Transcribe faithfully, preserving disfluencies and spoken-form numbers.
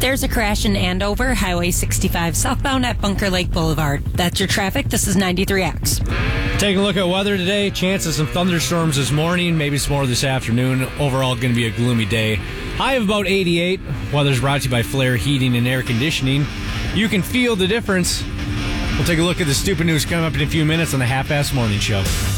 There's a crash in Andover, Highway sixty-five, southbound at Bunker Lake Boulevard. That's your traffic. This is ninety-three X. Taking a look at weather today, chance of some thunderstorms this morning, maybe some more this afternoon. Overall, going to be a gloomy day. High of about eighty-eight. Weather's brought to you by Flair Heating and Air Conditioning. You can feel the difference. We'll take a look at the stupid news coming up in a few minutes on the Half-Ass Morning Show.